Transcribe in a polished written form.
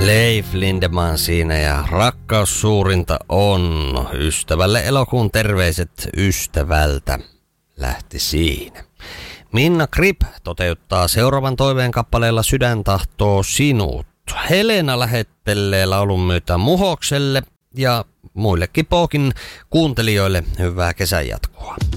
Leif Lindemann siinä ja rakkaus suurinta on. Ystävälle elokuun terveiset ystävältä lähti siinä. Minna Grip toteuttaa seuraavan toiveen kappaleella Sydän tahtoo sinut. Helena lähettelee laulun myötä Muhokselle ja muillekin Pookin kuuntelijoille hyvää kesän jatkoa.